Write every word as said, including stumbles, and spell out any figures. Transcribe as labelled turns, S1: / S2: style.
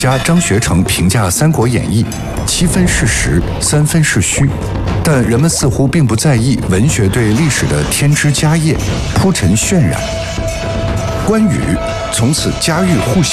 S1: 家张学成评价《三国演义》，七分是实，三分是虚。但人们似乎并不在意文学对历史的添枝加叶、铺陈渲染。关羽从此家喻户晓。